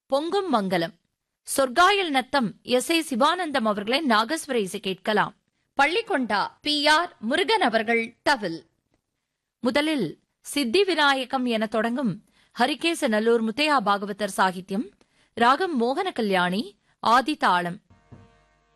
பொங்கும் மங்கலம். சொர்க்காயல் நத்தம் எஸ். ஏ. சிவானந்தம் அவர்களின் நாகஸ்வர இசை கேட்கலாம். பள்ளிக்கொண்டா பி.ஆர். முருகன் அவர்கள் தவில். முதலில் சித்தி விநாயகம் என தொடங்கும் ஹரிகேசநல்லூர் முத்தையா பாகவதர் சாகித்யம், ராகம் மோகன கல்யாணி, ஆதி தாளம்.